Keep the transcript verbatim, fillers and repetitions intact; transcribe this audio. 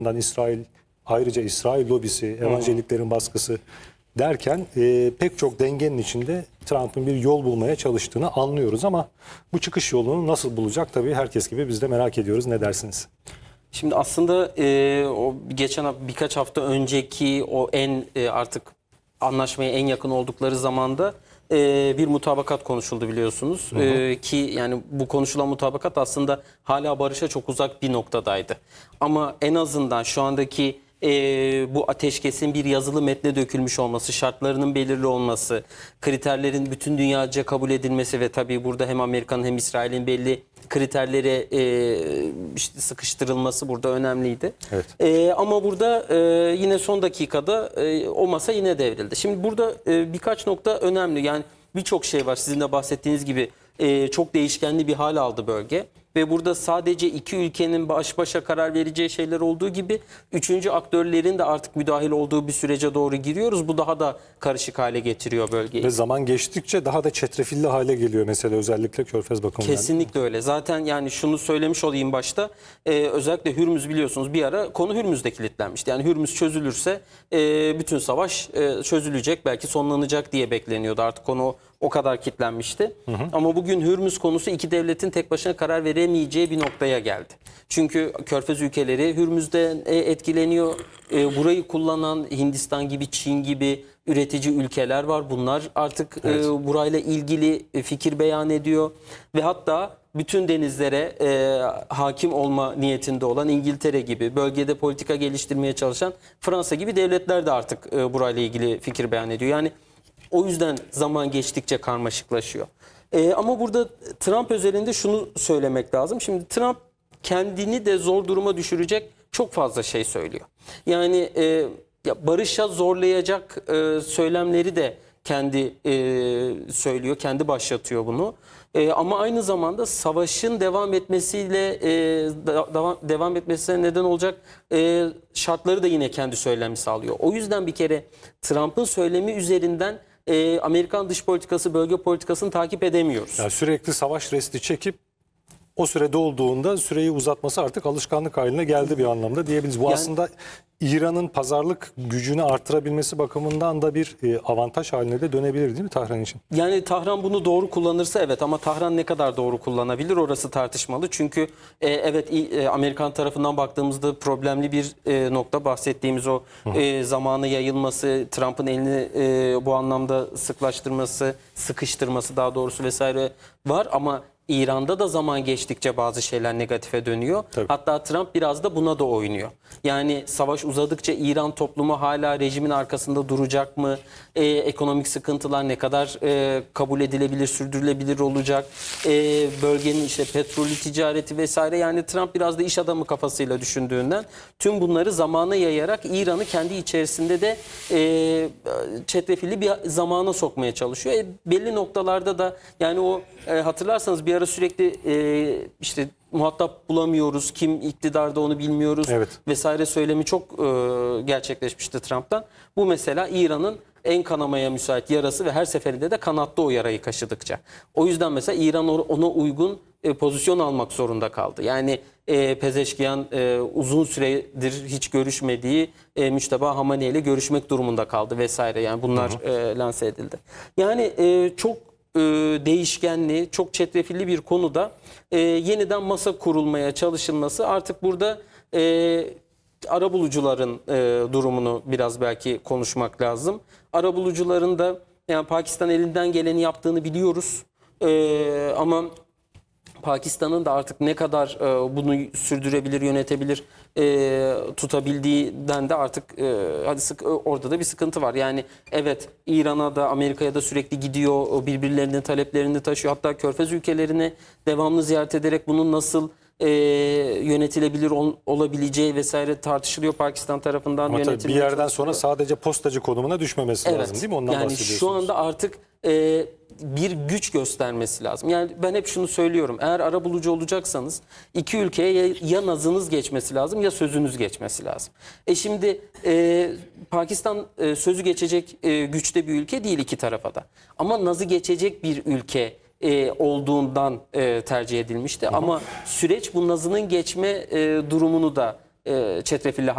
yandan İsrail, ayrıca İsrail lobisi, evangeliklerin baskısı derken e, pek çok dengenin içinde Trump'ın bir yol bulmaya çalıştığını anlıyoruz ama bu çıkış yolunu nasıl bulacak tabii herkes gibi biz de merak ediyoruz. Ne dersiniz? Şimdi aslında e, o geçen birkaç hafta önceki o en e, artık anlaşmaya en yakın oldukları zamanda e, bir mutabakat konuşuldu biliyorsunuz. Hı hı. E, ki yani bu konuşulan mutabakat aslında hala barışa çok uzak bir noktadaydı. Ama en azından şu andaki e, bu ateşkesin bir yazılı metne dökülmüş olması, şartlarının belirli olması, kriterlerin bütün dünyaca kabul edilmesi ve tabii burada hem Amerika'nın hem İsrail'in belli kriterlere e, işte sıkıştırılması burada önemliydi. Evet. E, ama burada e, yine son dakikada e, o masa yine devrildi. Şimdi burada e, birkaç nokta önemli. Yani birçok şey var sizin de bahsettiğiniz gibi e, çok değişkenli bir hal aldı bölge. Ve burada sadece iki ülkenin baş başa karar vereceği şeyler olduğu gibi üçüncü aktörlerin de artık müdahil olduğu bir sürece doğru giriyoruz. Bu daha da karışık hale getiriyor bölgeyi. Ve zaman geçtikçe daha da çetrefilli hale geliyor mesela özellikle Körfez bakımından. Kesinlikle öyle. Zaten yani şunu söylemiş olayım başta. E, özellikle Hürmüz biliyorsunuz bir ara konu Hürmüz'de kilitlenmişti. Yani Hürmüz çözülürse e, bütün savaş e, çözülecek, belki sonlanacak diye bekleniyordu. Artık konu o kadar kilitlenmişti. Hı hı. Ama bugün Hürmüz konusu iki devletin tek başına karar veremeyeceği bir noktaya geldi. Çünkü Körfez ülkeleri Hürmüz'den etkileniyor. E, burayı kullanan Hindistan gibi, Çin gibi üretici ülkeler var. Bunlar artık evet. e, burayla ilgili fikir beyan ediyor. Ve hatta bütün denizlere e, hakim olma niyetinde olan İngiltere gibi, bölgede politika geliştirmeye çalışan Fransa gibi devletler de artık e, burayla ilgili fikir beyan ediyor. Yani o yüzden zaman geçtikçe karmaşıklaşıyor. Ee, ama burada Trump özelinde şunu söylemek lazım. Şimdi Trump kendini de zor duruma düşürecek çok fazla şey söylüyor. Yani e, ya barışa zorlayacak e, söylemleri de kendi e, söylüyor, kendi başlatıyor bunu. E, ama aynı zamanda savaşın devam etmesiyle e, devam, devam etmesine neden olacak e, şartları da yine kendi söylemi sağlıyor. O yüzden bir kere Trump'ın söylemi üzerinden e, Amerikan dış politikası, bölge politikasını takip edemiyoruz. Yani sürekli savaş resti çekip o sürede olduğunda süreyi uzatması artık alışkanlık haline geldi bir anlamda diyebiliriz. Bu yani, aslında İran'ın pazarlık gücünü artırabilmesi bakımından da bir e, avantaj haline de dönebilir değil mi Tahran için? Yani Tahran bunu doğru kullanırsa evet, ama Tahran ne kadar doğru kullanabilir orası tartışmalı. Çünkü e, evet e, Amerikan tarafından baktığımızda problemli bir e, nokta bahsettiğimiz o e, zamanı yayılması, Trump'ın elini e, bu anlamda sıklaştırması, sıkıştırması daha doğrusu vesaire var ama İran'da da zaman geçtikçe bazı şeyler negatife dönüyor. Tabii. Hatta Trump biraz da buna da oynuyor. Yani savaş uzadıkça İran toplumu hala rejimin arkasında duracak mı? Ee, ekonomik sıkıntılar ne kadar e, kabul edilebilir, sürdürülebilir olacak? E, bölgenin işte petrolü ticareti vesaire. Yani Trump biraz da iş adamı kafasıyla düşündüğünden tüm bunları zamana yayarak İran'ı kendi içerisinde de e, çetrefilli bir zamana sokmaya çalışıyor. E, belli noktalarda da yani o e, hatırlarsanız bir ara sürekli e, işte muhatap bulamıyoruz, kim iktidarda onu bilmiyoruz evet. vesaire söylemi çok e, gerçekleşmişti Trump'tan. Bu mesela İran'ın en kanamaya müsait yarası ve her seferinde de kanattı o yarayı kaşıdıkça. O yüzden mesela İran ona uygun e, pozisyon almak zorunda kaldı. Yani e, Pezeşkiyan e, uzun süredir hiç görüşmediği e, Müçteba Hamani ile görüşmek durumunda kaldı vesaire. Yani bunlar hı hı. E, lanse edildi. Yani e, çok e, değişkenli, çok çetrefilli bir konuda e, yeniden masa kurulmaya çalışılması artık burada e, arabulucuların e, durumunu biraz belki konuşmak lazım. Arabulucuların da yani Pakistan elinden geleni yaptığını biliyoruz. E, ama Pakistan'ın da artık ne kadar e, bunu sürdürebilir, yönetebilir, e, tutabildiğinden de artık e, hadi sık, orada da bir sıkıntı var. Yani evet İran'a da Amerika'ya da sürekli gidiyor, birbirlerinin taleplerini taşıyor. Hatta Körfez ülkelerini devamlı ziyaret ederek bunun nasıl e, yönetilebilir ol, olabileceği vesaire tartışılıyor Pakistan tarafından. Ama tabii bir yerden sonra sadece postacı konumuna düşmemesi evet. lazım değil mi? Ondan yani bahsediyorsunuz. Şu anda artık e, bir güç göstermesi lazım. Yani ben hep şunu söylüyorum. Eğer arabulucu olacaksanız iki ülkeye ya, ya nazınız geçmesi lazım ya sözünüz geçmesi lazım. E şimdi e, Pakistan e, sözü geçecek e, güçte bir ülke değil iki tarafa da. Ama nazı geçecek bir ülke e, olduğundan e, tercih edilmişti. Hı hı. Ama süreç bu nazının geçme e, durumunu da e, çetrefilli